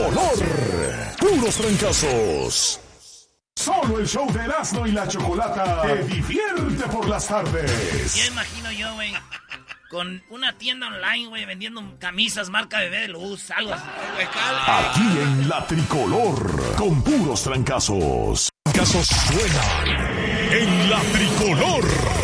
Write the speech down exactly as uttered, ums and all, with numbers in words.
tricolor. Puros trancazos. Solo el show de Erasmo y la Chocolata te divierte por las tardes. Ya imagino yo, güey, con una tienda online, güey, vendiendo camisas marca Bebé de Luz, algo así. Aquí en la Tricolor, con puros trancazos. Trancazos suenan en la Tricolor.